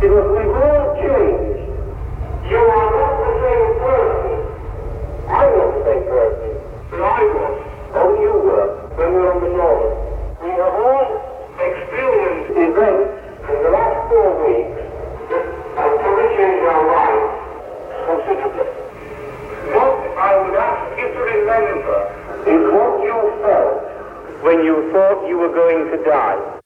Because we've all changed. You are not the same person. I'm not the same person. But I was. Oh, you were. When we were on the Northern. We have all experienced events in the last 4 weeks that have probably changed our lives considerably. What I would ask you to remember is what you felt when you thought you were going to die.